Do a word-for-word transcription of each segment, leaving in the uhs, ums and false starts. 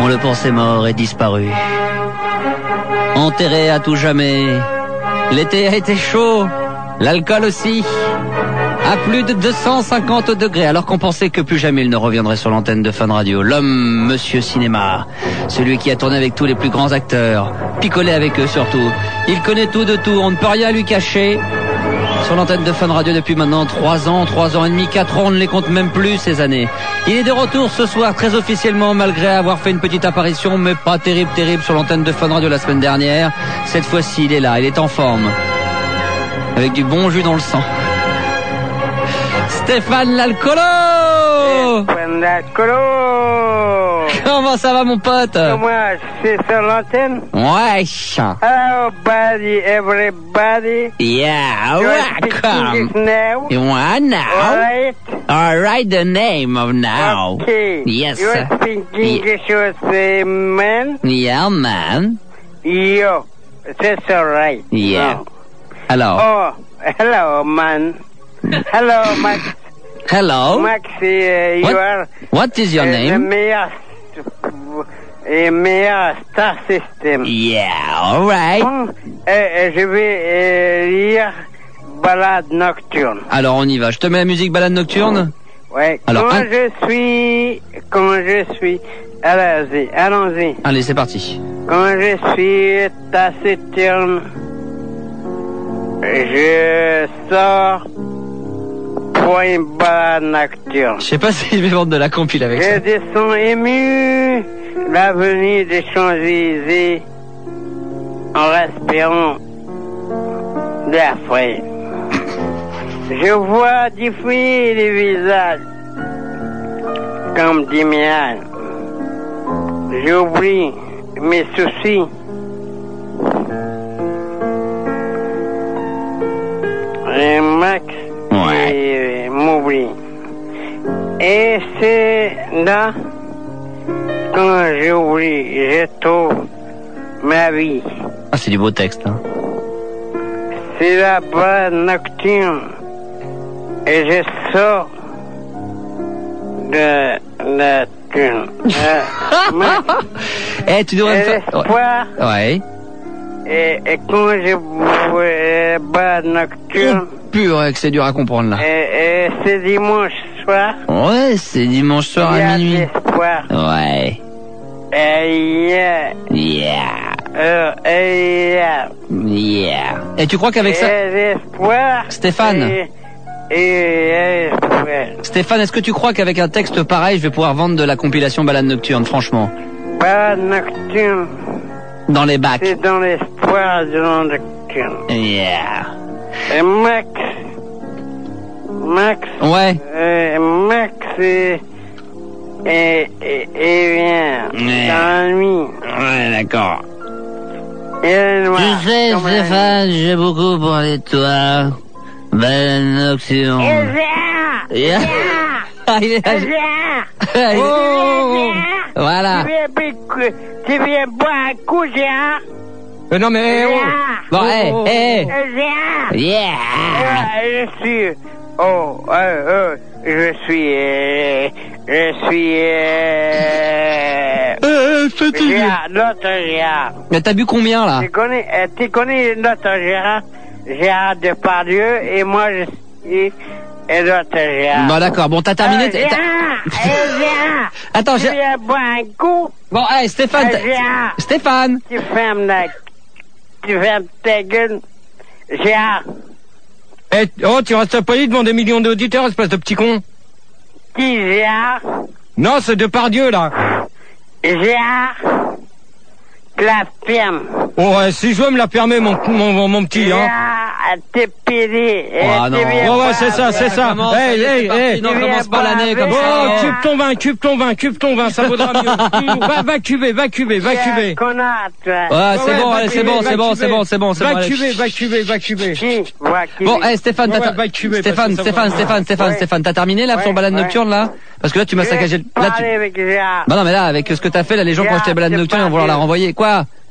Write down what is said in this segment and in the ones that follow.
On le pensait mort et disparu. Enterré à tout jamais. L'été a été chaud, l'alcool aussi. À plus de deux cent cinquante degrés, alors qu'on pensait que plus jamais il ne reviendrait sur l'antenne de Fun Radio. L'homme, Monsieur Cinéma, celui qui a tourné avec tous les plus grands acteurs, picolé avec eux surtout. Il connaît tout de tout, on ne peut rien lui cacher. Sur l'antenne de Fun Radio depuis maintenant trois ans, trois ans et demi, quatre ans, on ne les compte même plus ces années. Il est de retour ce soir très officiellement, malgré avoir fait une petite apparition, mais pas terrible, terrible sur l'antenne de Fun Radio la semaine dernière. Cette fois-ci, il est là, il est en forme, avec du bon jus dans le sang. Stéphane l'alcoolo. Stéphane l'alcoolo. Comment ça va mon pote? Comment c'est sur l'antenne? Ouais. Hello buddy, everybody. Yeah, welcome. Now. You want now? Alright. Alright, the name of now. Okay. Yes. You speak English with a man? Yeah, man. Yo, that's alright. Yeah. No. Alors. Oh, hello man. Hello Max. Hello. Max, uh, you What? are What is your uh, name? the meilleur, uh, meilleur star system. Yeah, alright. Bon, euh, je vais euh, lire Balade nocturne. Alors on y va. Je te mets la musique balade nocturne. Ouais. Alors, quand un- je suis, quand je suis, allons-y, allons-y. Allez, c'est parti. Quand je suis taciturne, je sors pour une balade nocturne. Je sais pas si je vais vendre de la compile avec ça. Je descends ému l'avenue des Champs-Élysées en respirant l'air frais. Je vois défiler les visages comme des miels. J'oublie mes soucis. Et Max Ouais. et m'oublie. Et c'est là, quand j'oublie, je trouve ma vie. Ah, c'est du beau texte. Hein. C'est la balade nocturne. Et je sors de la thune. Euh, Max, Eh, tu devrais me faire... l'espoir, Ouais. et, et quand je vois la balade nocturne, Purée, que c'est dur à comprendre là. et, et c'est dimanche soir, Ouais, c'est dimanche soir il y à a de minuit. l'espoir. Ouais. Et il y a, Yeah. euh, et il y a, Yeah. Et tu crois qu'avec ça... et l'espoir. Stéphane. Et, et l'espoir. Stéphane, est-ce que tu crois qu'avec un texte pareil, je vais pouvoir vendre de la compilation balade nocturne, franchement? Balade nocturne, Dans les bacs. c'est dans l'espoir de la nocturne. Yeah. Et Max, Max, Ouais. euh, Max, et, et, et, et vient Ouais. dans la nuit. Ouais, d'accord. Et le noir, Tu sais, comme la nuit. Stéphane, j'ai beaucoup parlé de toi. Balade nocturne. Et viens, Yeah. Ah, il est là. et viens, Ah, il est- oh, Voilà. tu viens, pique- tu viens boire un coup, viens, Euh, non mais... oh. viens, Bon, hé, oh, hé. et viens. Yeah. Euh, je suis, oh, euh, euh, je suis, euh, je suis, euh, Euh, fatigué. Gérard, notre Gérard. Mais t'as bu combien là? Tu connais, euh, tu connais notre Gérard, Gérard Depardieu, et moi je suis et notre Gérard. Bon d'accord, bon t'as terminé. Euh, t'as- viens, t'as- euh, viens. Attends, Tu j'ai... viens boire un coup, Bon, hey, Stéphane, euh, t'as- viens. Stéphane. Tu fermes la, tu fermes ta gueule, Gérard. Eh, oh, tu restes pas devant des millions d'auditeurs, espèce de petit con. Qui Gérard? Non, c'est Depardieu, là. Gérard, la ferme. Oh, ouais, si je veux me la permet, mon, mon, mon, mon petit, hein. Gérard, t'es pédé. Oh, non. Ouais, ouais, c'est ça, c'est ça. Commence, Hey, allez, c'est hey, parti. hey. Non, Tu commence viens pas l'année boire comme un ça. Oh, verre. cube ton vin, cube ton vin, cube ton vin, ça vaudra mieux. Va, va cuber, va cuber, va cuber. Connard, toi. Ouais, c'est Ouais, bon, va allez, c'est cuber, bon, va c'est bon, cuber. c'est bon, c'est bon, c'est bon. Va allez. cuber, va cuber, va cuber. Qui va qui Bon, hey, Stéphane, Ouais, t'as... ouais, va cuber, Stéphane, parce que ça Stéphane, va- Stéphane, Stéphane, Ouais. Stéphane, t'as terminé là Ouais, sur balade ouais. nocturne là? Parce que là tu m'as Je vais saccagé. Là, tu... parler avec Gérard. Bah non mais là avec ce que t'as fait là, les gens qui ont Gérard, acheté balade c'est nocturne pas vont vouloir la bien. renvoyer. Quoi?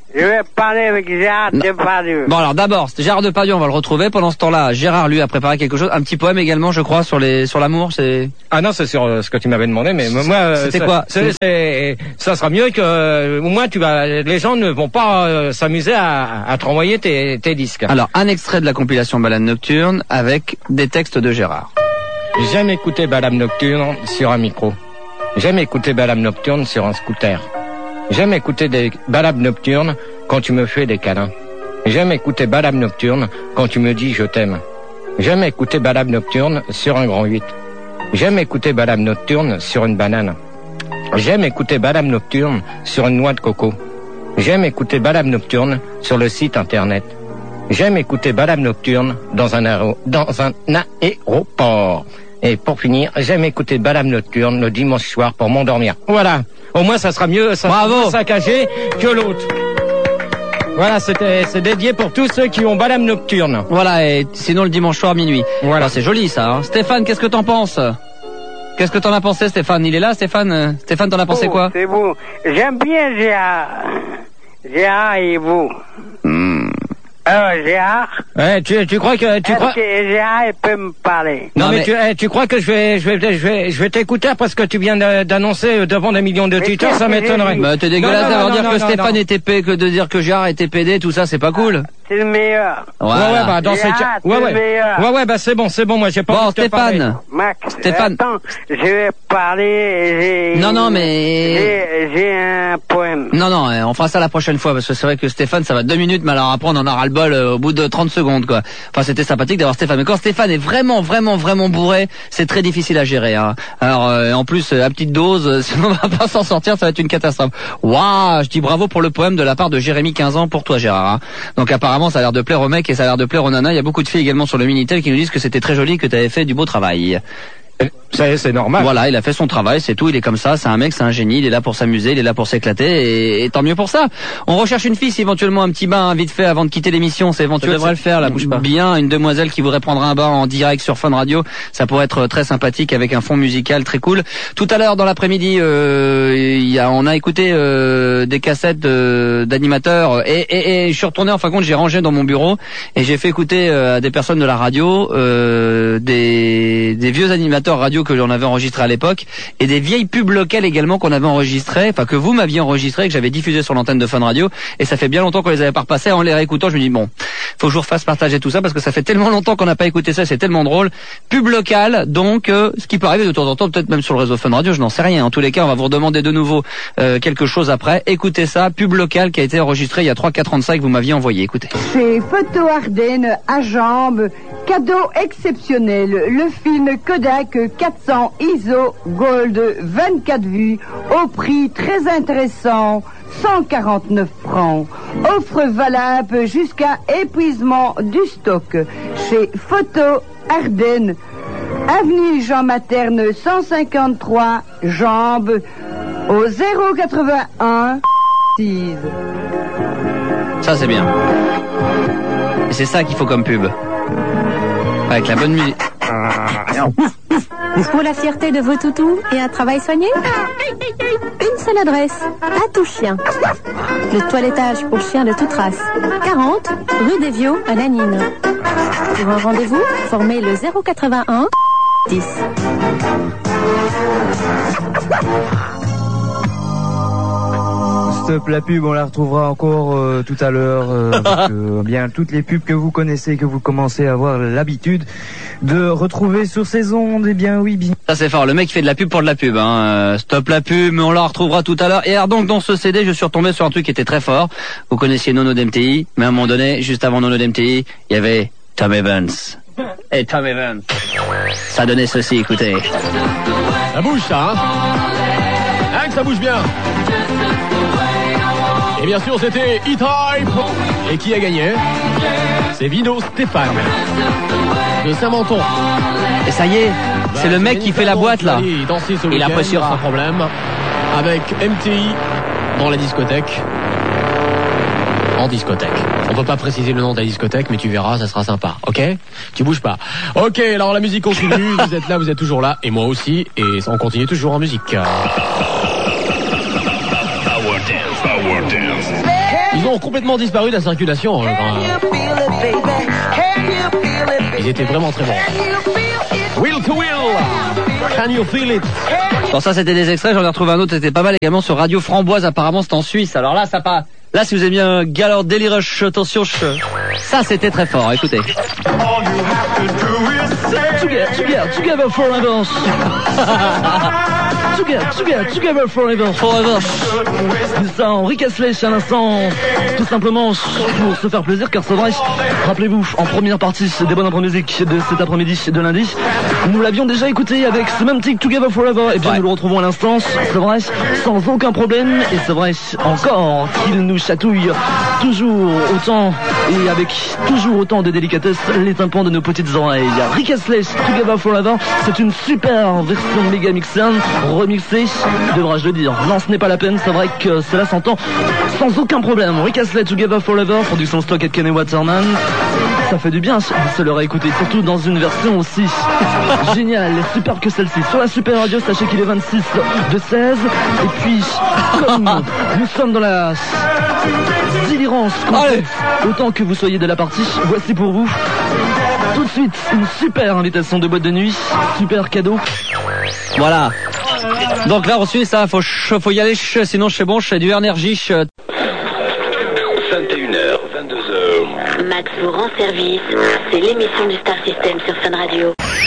Je vais parler avec Gérard Depardieu. Bon alors d'abord, Gérard Depardieu, on va le retrouver. Pendant ce temps-là, Gérard lui a préparé quelque chose, un petit poème également, je crois, sur les sur l'amour. C'est Ah non, c'est sur euh, ce que tu m'avais demandé, mais moi, euh, c'était ça, quoi c'est, c'est, ça sera mieux que euh, au moins tu vas, les gens ne vont pas euh, s'amuser à, à te renvoyer tes, tes disques. Alors un extrait de la compilation Balade Nocturne avec des textes de Gérard. J'aime écouter Balade Nocturne sur un micro. J'aime écouter Balade Nocturne sur un scooter. J'aime écouter des balades nocturnes quand tu me fais des câlins. J'aime écouter Balade Nocturne quand tu me dis je t'aime. J'aime écouter Balade Nocturne sur un grand huit. J'aime écouter Balade Nocturne sur une banane. J'aime écouter Balade Nocturne sur une noix de coco. J'aime écouter Balade Nocturne sur le site internet. J'aime écouter Balade Nocturne dans un, aéro, dans un aéroport. Et pour finir, j'aime écouter Balade Nocturne le dimanche soir pour m'endormir. Voilà. Au moins, ça sera mieux, ça sera Bravo. moins saccagé que l'autre. Voilà, c'était, c'est dédié pour tous ceux qui ont Balade Nocturne. Voilà, et sinon le dimanche soir minuit. Voilà. Bon, c'est joli ça. Hein. Stéphane, qu'est-ce que t'en penses? Qu'est-ce que t'en as pensé, Stéphane? Il est là, Stéphane? Stéphane, t'en as pensé Oh, quoi? C'est beau. J'aime bien Gérard. Gérard et vous. Hmm. Alors, Gérard, Ouais, tu, tu crois que, tu est-ce crois... que Gérard il peut me parler? Non, Non, mais, mais- Tu, eh, tu crois que je vais, je vais, je vais, je vais t'écouter parce que tu viens de- d'annoncer devant des millions de Mais tweeters, qu'est-ce ça que j'ai m'étonnerait. dit? Bah t'es dégueulasse Non, non, d'avoir non, dire non, que non, Stéphane non. était P, que de dire que Gérard était P D, tout ça, c'est pas cool. C'est le meilleur. Voilà. Ouais, ouais, bah, dans ces Gérard, cas, c'est ouais, le ouais. meilleur. Ouais, ouais, bah, c'est bon, c'est bon, moi, j'ai pas Bon, envie de te parler. Stéphane. Max, Stéphane. attends, je vais parler, j'ai... Non, non, mais- J'ai, j'ai un poème. Non, non, euh, on fera ça la prochaine fois, parce que c'est vrai que Stéphane, ça va deux minutes, mais alors après, on en aura le bol euh, au bout de trente secondes, quoi. Enfin, c'était sympathique d'avoir Stéphane. Mais quand Stéphane est vraiment, vraiment, vraiment bourré, c'est très difficile à gérer, hein. Alors, euh, en plus, euh, à petite dose, euh, si on va pas s'en sortir, ça va être une catastrophe. Waouh, je dis bravo pour le poème de la part de Jérémy, quinze ans, pour toi, Gérard, hein. Donc, apparemment, ça a l'air de plaire aux mecs et ça a l'air de plaire aux nanas. Il y a beaucoup de filles également sur le Minitel qui nous disent que c'était très joli, que tu avais fait du beau travail. C'est, c'est normal. Voilà, il a fait son travail, c'est tout, il est comme ça, c'est un mec, c'est un génie, il est là pour s'amuser, il est là pour s'éclater, et, et tant mieux pour ça. On recherche une fille, si éventuellement un petit bain, hein, vite fait, avant de quitter l'émission, c'est éventuel. Ça devrait le faire, là, bouge pas. Bien, une demoiselle qui voudrait prendre un bain en direct sur Fun Radio, ça pourrait être très sympathique, avec un fond musical très cool. Tout à l'heure, dans l'après-midi, euh, il y a, on a écouté euh, des cassettes de- d'animateurs, et, et, et je suis retourné, en fin de compte, j'ai rangé dans mon bureau, et j'ai fait écouter euh, à des personnes de la radio, euh, des, des vieux animateurs radio que j'en avais enregistré à l'époque, et des vieilles pubs locales également qu'on avait enregistrées, enfin que vous m'aviez enregistré, que j'avais diffusé sur l'antenne de Fun Radio, et ça fait bien longtemps qu'on les avait pas repassés. En les réécoutant, je me dis bon, faut que je vous refasse partager tout ça parce que ça fait tellement longtemps qu'on n'a pas écouté ça, c'est tellement drôle. Pub locale, donc euh, ce qui peut arriver de temps en temps, peut-être même sur le réseau Fun Radio, je n'en sais rien. En tous les cas, on va vous redemander de nouveau euh, quelque chose après. Écoutez ça, pub locale qui a été enregistrée il y a trois quatre ans de ça et que vous m'aviez envoyé. Écoutez. Chez Photo Ardennes à Jambes, cadeau exceptionnel, le film Kodak quatre cents I S O Gold vingt-quatre vues au prix très intéressant, cent quarante-neuf francs. Offre valable jusqu'à épuisement du stock chez Photo Ardennes, avenue Jean Materne cent cinquante-trois, Jambes, au zéro quatre-vingt-un six. Ça c'est bien. Et c'est ça qu'il faut comme pub. Avec la bonne musique. Pour la fierté de vos toutous et un travail soigné, une seule adresse, à tout chien. Le toilettage pour chiens de toute race. quarante, rue des Viaux à Lanine. Pour un rendez-vous, formez le zéro quatre-vingt-un dix. Stop la pub, on la retrouvera encore euh, tout à l'heure euh, avec euh, bien toutes les pubs que vous connaissez, que vous commencez à avoir l'habitude de retrouver sur ces ondes. Eh bien oui, bien. Ça c'est fort, le mec fait de la pub pour de la pub, hein. Euh, stop la pub, mais on la retrouvera tout à l'heure. Et alors donc dans ce C D, je suis retombé sur un truc qui était très fort. Vous connaissiez Nono d'M T I, mais à un moment donné, juste avant Nono d'M T I, il y avait Tom Evans. Et Tom Evans, ça donnait ceci, écoutez. Ça bouge ça, hein Hein, que ça bouge bien. Et bien sûr, c'était E-Type. Et qui a gagné? C'est Vino Stéphane de Saint-Menton. Et ça y est, c'est le mec qui fait la boîte là. Il danser ce Il week-end appréciera. sans problème avec M T I dans la discothèque. En discothèque. On peut pas préciser le nom de la discothèque, mais tu verras, ça sera sympa, ok? Tu bouges pas. Ok, alors la musique continue, vous êtes là, vous êtes toujours là, et moi aussi, et on continue toujours en musique. Ils ont complètement disparu de la circulation. Hein, ils étaient vraiment très bons. Will to Will, Can You Feel It? Bon, ça c'était des extraits, j'en ai retrouvé un autre, c'était pas mal également sur Radio Framboise, apparemment c'est en Suisse. Alors là, ça pas. Là, si vous aimez bien Galore Daily Rush, attention, ça c'était très fort, écoutez. Together, together, together forever. Together, together, together forever. Forever. Ça, Rick Astley, à l'instant, tout simplement pour se faire plaisir, car c'est vrai, rappelez-vous, en première partie des bonnes après-musiques de cet après-midi de lundi, nous l'avions déjà écouté avec ce même titre Together Forever, et bien ouais. Nous le retrouvons à l'instant, c'est vrai, sans aucun problème, et c'est vrai encore qu'il nous chatouille toujours autant, et avec toujours autant de délicatesse, les tympans de nos petites oreilles. Rick Astley, Together Forever, c'est une super version méga mixée, remixée, devrais-je le dire. Non, ce n'est pas la peine, c'est vrai que cela s'entend sans aucun problème. Rick Astley, Together Forever, production stock et Kenny Waterman. Ça fait du bien de se le réécouter, surtout dans une version aussi géniale et superbe que celle-ci. Sur la Super Radio, sachez qu'il est vingt-six de seize. Et puis, comme nous sommes dans la délirance complète, autant que vous soyez de la partie, voici pour vous tout de suite une super invitation de boîte de nuit, super cadeau. Voilà. Donc là, on suit ça, faut, faut y aller, sinon chez bon, chez du Energy. vingt et une heures, vingt-deux heures. Max vous rend service, c'est l'émission du Star System sur Fun Radio.